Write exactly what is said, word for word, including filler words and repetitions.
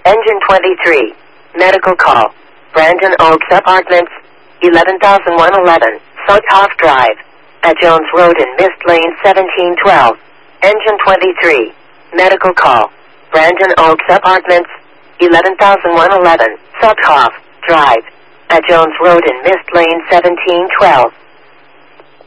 Engine twenty-three. Medical call. Brandon Oaks Apartments, eleven thousand one hundred eleven, Suthoff Drive. At Jones Road in Mist Lane seventeen twelve. Engine twenty-three. Medical call. Brandon Oaks Apartments, eleven thousand one hundred eleven, Suthoff Drive. At Jones Road in Mist Lane seventeen twelve.